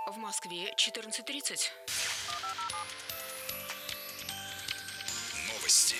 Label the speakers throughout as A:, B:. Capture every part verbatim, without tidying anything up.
A: В Москве четырнадцать тридцать.
B: Новости.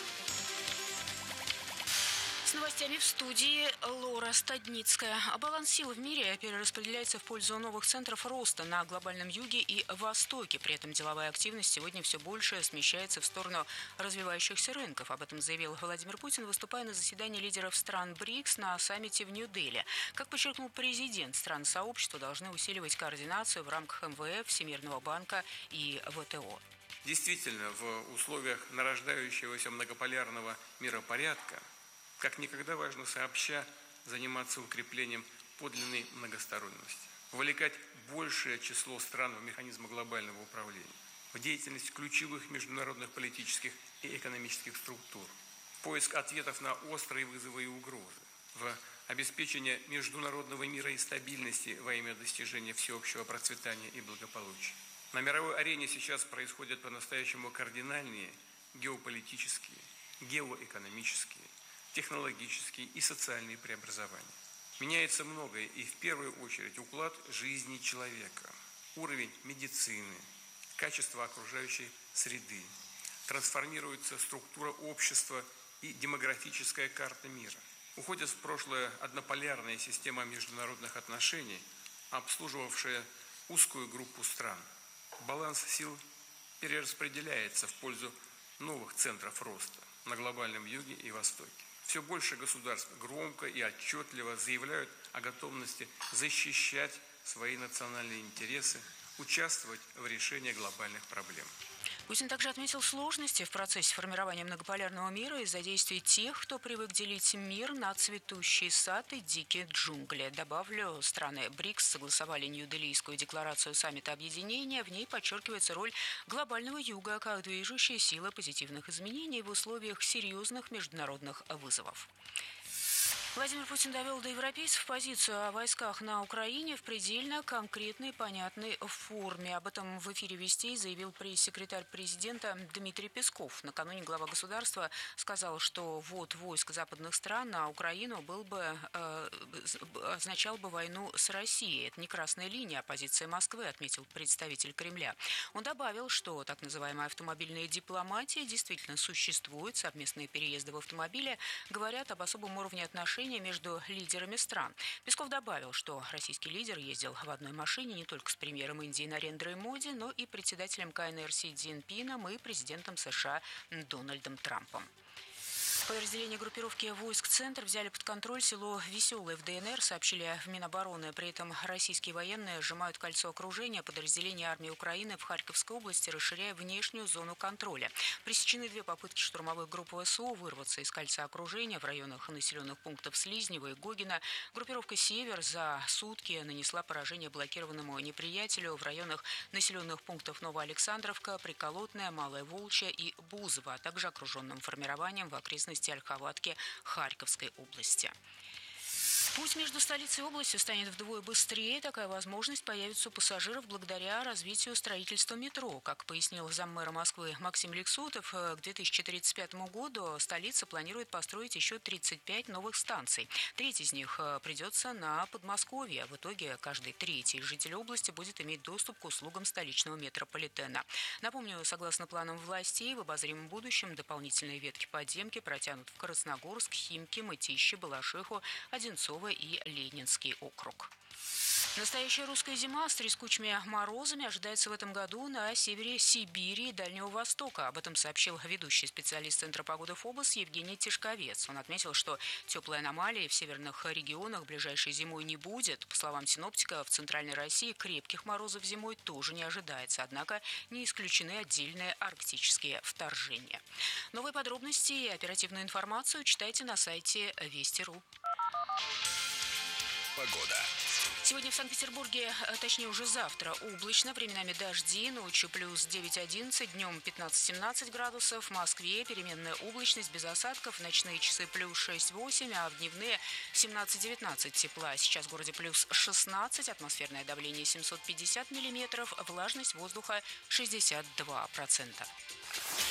A: С новостями в студии Лора Стадницкая. Баланс сил в мире перераспределяется в пользу новых центров роста на глобальном юге и востоке. При этом деловая активность сегодня все больше смещается в сторону развивающихся рынков. Об этом заявил Владимир Путин, выступая на заседании лидеров стран БРИКС на саммите в Нью-Дели. Как подчеркнул президент, страны сообщества должны усиливать координацию в рамках эм вэ эф, Всемирного банка и вэ тэ о.
C: Действительно, в условиях нарождающегося многополярного миропорядка как никогда важно сообща заниматься укреплением подлинной многосторонности, вовлекать большее число стран в механизмы глобального управления, в деятельность ключевых международных политических и экономических структур, в поиск ответов на острые вызовы и угрозы, в обеспечение международного мира и стабильности во имя достижения всеобщего процветания и благополучия. На мировой арене сейчас происходят по-настоящему кардинальные геополитические, геоэкономические, технологические и социальные преобразования. Меняется многое, и в первую очередь уклад жизни человека, уровень медицины, качество окружающей среды. Трансформируется структура общества и демографическая карта мира. Уходит в прошлое однополярная система международных отношений, обслуживавшая узкую группу стран. Баланс сил перераспределяется в пользу новых центров роста на глобальном юге и востоке. Все больше государств громко и отчетливо заявляют о готовности защищать свои национальные интересы, участвовать в решении глобальных проблем.
A: Путин также отметил сложности в процессе формирования многополярного мира из-за действий тех, кто привык делить мир на цветущий сад и дикие джунгли. Добавлю, страны БРИКС согласовали Нью-Делийскую декларацию саммита объединения. В ней подчеркивается роль глобального юга как движущая сила позитивных изменений в условиях серьезных международных вызовов. Владимир Путин довел до европейцев позицию о войсках на Украине в предельно конкретной и понятной форме. Об этом в эфире «Вестей» заявил пресс-секретарь президента Дмитрий Песков. Накануне глава государства сказал, что ввод войск западных стран на Украину был бы, э, означал бы войну с Россией. Это не красная линия, а позиция Москвы, отметил представитель Кремля. Он добавил, что так называемая автомобильная дипломатия действительно существует. Совместные переезды в автомобиле говорят об особом уровне отношений между лидерами стран. Песков добавил, что российский лидер ездил в одной машине не только с премьером Индии Нарендрой Моди, но и председателем ка эн эр Си Цзиньпином и президентом США Дональдом Трампом. Подразделения группировки войск «Центр» взяли под контроль село Веселое в Дэ эн эр, сообщили в Минобороны. При этом российские военные сжимают кольцо окружения подразделения армии Украины в Харьковской области, расширяя внешнюю зону контроля. Пресечены две попытки штурмовых групп вэ эс о вырваться из кольца окружения в районах населенных пунктов Слизнево и Гогина. Группировка «Север» за сутки нанесла поражение блокированному неприятелю в районах населенных пунктов Новоалександровка, Приколотная, Малая Волчья и Бузово, а также окруженным формированием в окрестностях Ольховатки Харьковской области. Путь между столицей и областью станет вдвое быстрее. Такая возможность появится у пассажиров благодаря развитию строительства метро. Как пояснил заммэра Москвы Максим Лексутов, к две тысячи тридцать пятому году столица планирует построить еще тридцать пять новых станций. Треть из них придется на Подмосковье. В итоге каждый третий житель области будет иметь доступ к услугам столичного метрополитена. Напомню, согласно планам властей, в обозримом будущем дополнительные ветки подземки протянут в Красногорск, Химки, Мытищи, Балашиху, Одинцово и Ленинский округ. Настоящая русская зима с трескучими морозами ожидается в этом году на севере Сибири и Дальнего Востока. Об этом сообщил ведущий специалист Центра погоды ФОБОС Евгений Тишковец. Он отметил, что теплой аномалии в северных регионах ближайшей зимой не будет. По словам синоптика, в Центральной России крепких морозов зимой тоже не ожидается. Однако не исключены отдельные арктические вторжения. Новые подробности и оперативную информацию читайте на сайте Вести точка ру.
B: Погода.
A: Сегодня в Санкт-Петербурге, точнее уже завтра, облачно, временами дожди, ночью плюс девять-одиннадцать, днем пятнадцать-семнадцать градусов. В Москве переменная облачность без осадков, ночные часы плюс шесть-восемь, а в дневные семнадцать-девятнадцать тепла. Сейчас в городе плюс шестнадцать, атмосферное давление семьсот пятьдесят миллиметров, влажность воздуха шестьдесят два процента.